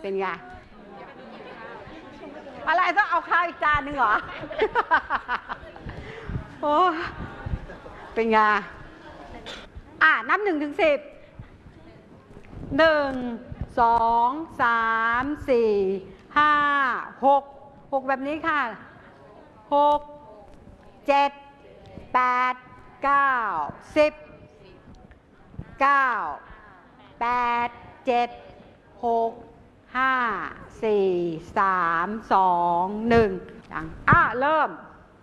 เป็นไงอะไรต้องเอาข้าวอีกจานหนึ่งเหรอ โอ้เป็นไงนับ1 ถึง 10 1 2 3 4 5 6แบบนี้ค่ะ6 7 8 9 10 9 8 7 6 5 4 3 2 1เริ่ม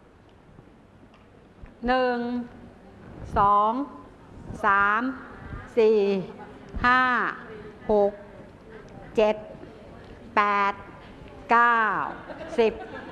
1 2 3 4 5 6 7 8 9 10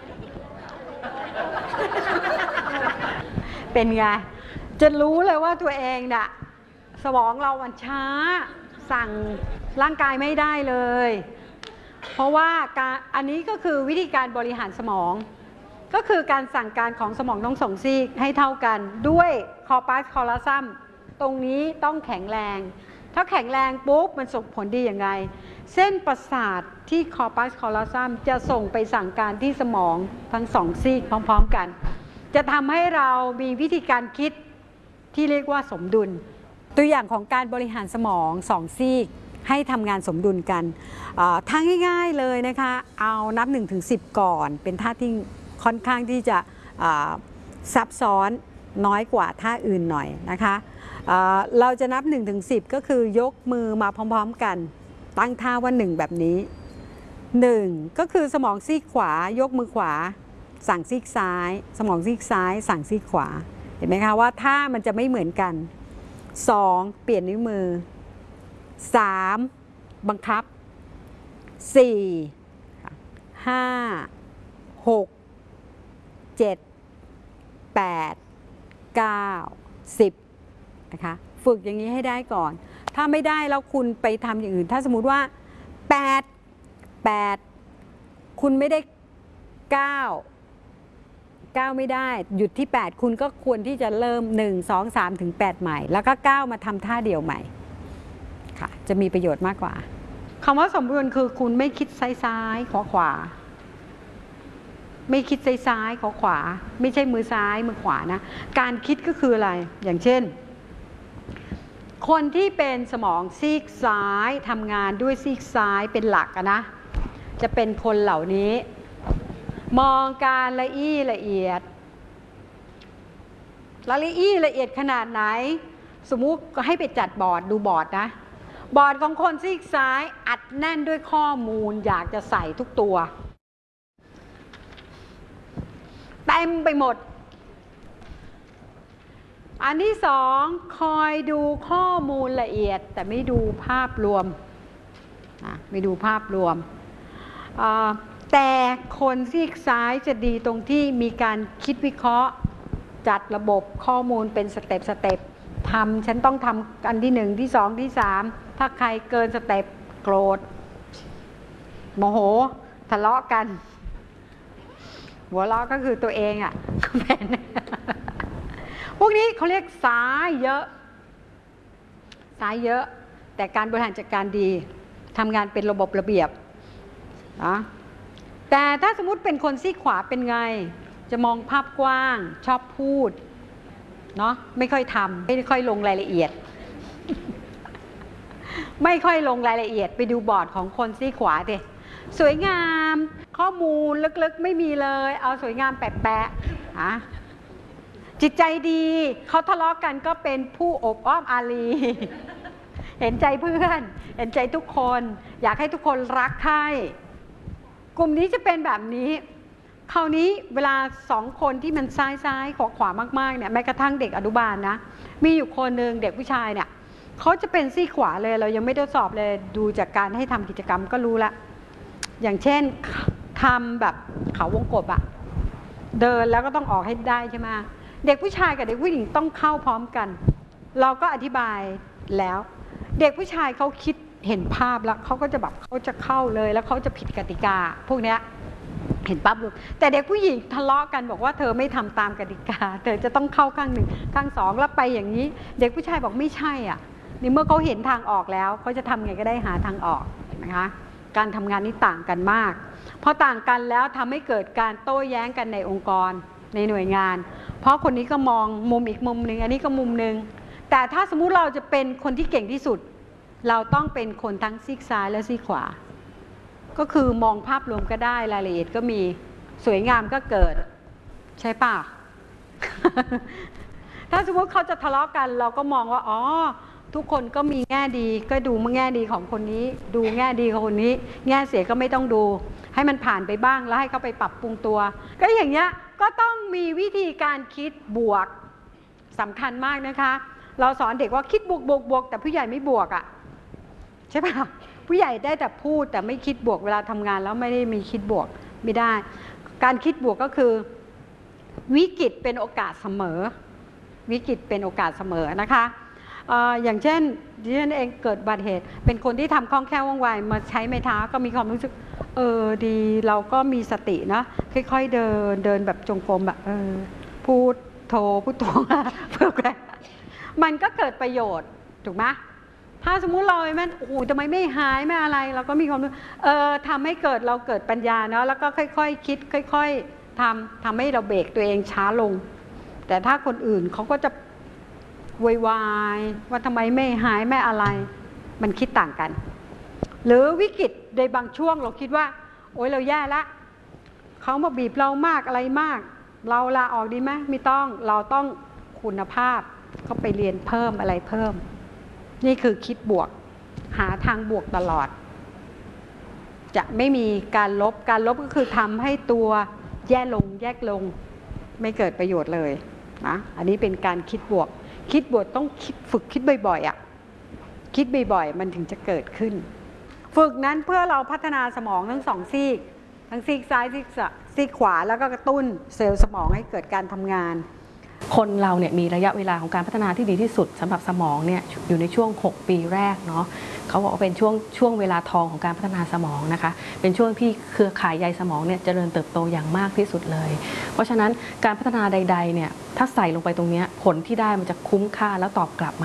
เป็นไงจะรู้เลยว่าตัวเองน่ะสมองเรามันช้าสั่งร่างกายไม่ได้เลยเพราะว่าอันนี้ก็คือวิธีการบริหารสมองก็คือการสั่งการของสมองทั้ง2 ซีกให้เท่ากันด้วยคอร์ปัสคอลลัซัมตรงนี้ต้องแข็งแรงถ้าแข็งแรงปุ๊บมันส่งผลดีอย่างไรเส้นประสาทที่คอร์ปัสคอลลัซัมจะส่งไปสั่งการที่สมองทั้ง2 ซีกพร้อมๆกันจะทำให้เรามีวิธีการคิดที่เรียกว่าสมดุลตัวอย่างของการบริหารสมอง2 ซีกให้ทำงานสมดุลกันท่าง่ายๆเลยนะคะเอานับ1 ถึง 10ก่อนเป็นท่าที่ค่อนข้างที่จะซับซ้อนน้อยกว่าท่าอื่นหน่อยนะคะเราจะนับ1 ถึง 10ก็คือยกมือมาพร้อมๆกันตั้งท่าว่า1แบบนี้1ก็คือสมองซีกขวายกมือขวาสั่งซีกซ้ายสมองซีกซ้ายสั่งซีกขวาเห็นไหมคะว่าท่ามันจะไม่เหมือนกัน2เปลี่ยนนิ้วมือ3บังคับ4 5 6 7 8 9 10นะคะฝึกอย่างนี้ให้ได้ก่อนถ้าไม่ได้แล้วคุณไปทำอย่างอื่นถ้าสมมุติว่า8คุณไม่ได้9ไม่ได้หยุดที่8คุณก็ควรที่จะเริ่ม1 2 3 ถึง 8ใหม่แล้วก็9มาทำท่าเดียวใหม่ค่ะจะมีประโยชน์มากกว่าคำว่าสมดุลคือคุณไม่คิดซ้ายขวาไม่คิดซ้ายขวาไม่ใช่มือซ้ายมือขวานะการคิดก็คืออะไรอย่างเช่นคนที่เป็นสมองซีกซ้ายทำงานด้วยซีกซ้ายเป็นหลักนะจะเป็นคนเหล่านี้มองการละเอียดขนาดไหนสมมุติให้ไปจัดบอร์ดดูบอร์ดนะบอร์ดของคนซีกซ้ายอัดแน่นด้วยข้อมูลอยากจะใส่ทุกตัวเต็มไปหมดอันที่2คอยดูข้อมูลละเอียดแต่ไม่ดูภาพรวมไม่ดูภาพรวมแต่คนซีกซ้ายจะดีตรงที่มีการคิดวิเคราะห์จัดระบบข้อมูลเป็นสเต็ปฉันต้องทำอันที่1ที่2ที่3ถ้าใครเกินสเต็ปโกรธโมโหทะเลาะกันหัวเราะก็คือตัวเองเป็นพวกนี้เขาเรียกซ้ายเยอะแต่การบริหารจัดการดีทำงานเป็นระบบระเบียบนะแต่ถ้าสมมุติเป็นคนซีกขวาเป็นไงจะมองภาพกว้างชอบพูดเนาะไม่ค่อยทำไม่ค่อยลงรายละเอียด ไม่ค่อยลงรายละเอียดไปดูบอร์ดของคนซีกขวาดิสวยงามข้อมูลลึกๆไม่มีเลยเอาสวยงามแปะจิตใจดีเขาทะเลาะกันก็เป็นผู้อบอ้อมอารีเห็นใจเพื่อนเห็นใจทุกคนอยากให้ทุกคนรักใคร่กลุ่มนี้จะเป็นแบบนี้คราวนี้เวลา2คนที่มันซ้ายขวามากๆเนี่ยแม้กระทั่งเด็กอนุบาลนะมีอยู่คนหนึ่งเด็กผู้ชายเนี่ยเขาจะเป็นซีกขวาเลยเรายังไม่ทดสอบเลยดูจากการให้ทำกิจกรรมก็รู้ละอย่างเช่นทำแบบเขาวงกบเดินแล้วก็ต้องออกให้ได้ใช่ไหมเด็กผู้ชายกับเด็กผู้หญิงต้องเข้าพร้อมกันเราก็อธิบายแล้วเด็กผู้ชายเขาคิดเห็นภาพแล้วเขาก็จะแบบเขาจะเข้าเลยแล้วเขาจะผิดกติกาพวกเนี้ยเห็นปั๊บรู้แต่เด็กผู้หญิงทะเลาะกันบอกว่าเธอไม่ทำตามกติกาเธอจะต้องเข้าข้าง1ข้าง2แล้วไปอย่างนี้เด็กผู้ชายบอกไม่ใช่นี่เมื่อเขาเห็นทางออกแล้วเขาจะทำไงก็ได้หาทางออกเห็นไหมคะการทำงานนี่ต่างกันมากพอต่างกันแล้วทำให้เกิดการโต้แย้งกันในองค์กรในหน่วยงานเพราะคนนี้ก็มองมุมอีกมุมหนึ่งอันนี้ก็มุมหนึ่งแต่ถ้าสมมุติเราจะเป็นคนที่เก่งที่สุดเราต้องเป็นคนทั้งซีกซ้ายและซีกขวาก็คือมองภาพรวมก็ได้รายละเอียดก็มีสวยงามก็เกิดใช่ป่ะ ถ้าสมมติเขาจะทะเลาะกันเราก็มองว่าอ๋อทุกคนก็มีแง่ดีก็ดูแง่ดีของคนนี้ดูแง่ดีของคนนี้แง่เสียก็ไม่ต้องดูให้มันผ่านไปบ้างแล้วให้เขาไปปรับปรุงตัวก็อย่างเงี้ยก็ต้องมีวิธีการคิดบวกสำคัญมากนะคะเราสอนเด็กว่าคิดบวกแต่ผู้ใหญ่ไม่บวกอ่ะใช่ป่ะผู้ใหญ่ได้แต่พูดแต่ไม่คิดบวกเวลาทำงานแล้วไม่ได้มีคิดบวกไม่ได้การคิดบวกก็คือวิกฤตเป็นโอกาสเสมอวิกฤตเป็นโอกาสเสมอนะคะอย่างเช่นดิฉันเองเกิดอุบัติเหตุเป็นคนที่ทำคล่องแคล่วว่องไวมาใช้ไม้เท้าก็มีความรู้สึกดีเราก็มีสตินะค่อยๆเดินแบบจงกรมแบบพูดโทรพูดตรงเพื่อแกมันก็เกิดประโยชน์ถูกไหมถ้าสมมุติเราแม่โอ้โหทำไมไม่หายไม่อะไรเราก็มีความรู้ทำให้เกิดเราเกิดปัญญาเนาะแล้วก็ค่อยๆคิดค่อยๆทำให้เราเบรกตัวเองช้าลงแต่ถ้าคนอื่นเขาก็จะวายว่าทำไมไม่หายไม่อะไรมันคิดต่างกันหรือวิกฤตในบางช่วงเราคิดว่าโอ๊ยเราแย่ละเขามาบีบเรามากอะไรมากเราลาออกดีไหมไม่ต้องเราต้องคุณภาพเขาไปเรียนเพิ่มอะไรเพิ่มนี่คือคิดบวกหาทางบวกตลอดจะไม่มีการลบก็คือทำให้ตัวแย่ลงไม่เกิดประโยชน์เลยนะอันนี้เป็นการคิดบวกต้องฝึกคิดบ่อยๆอ่ะคิดบ่อยๆมันถึงจะเกิดขึ้นฝึกนั้นเพื่อเราพัฒนาสมองทั้งสองซีกทั้งซีกซ้ายซีกขวาแล้วก็กระตุ้นเซลล์สมองให้เกิดการทำงานคนเราเนี่ยมีระยะเวลาของการพัฒนาที่ดีที่สุดสำหรับสมองเนี่ยอยู่ในช่วง6 ปีแรกเนาะเขาบอกว่าเป็นช่วงเวลาทองของการพัฒนาสมองนะคะเป็นช่วงที่เครือข่ายใยสมองเนี่ยเจริญเติบโตอย่างมากที่สุดเลยเพราะฉะนั้นการพัฒนาใดๆเนี่ยถ้าใส่ลงไปตรงนี้ผลที่ได้มันจะคุ้มค่าแล้วตอบกลับมา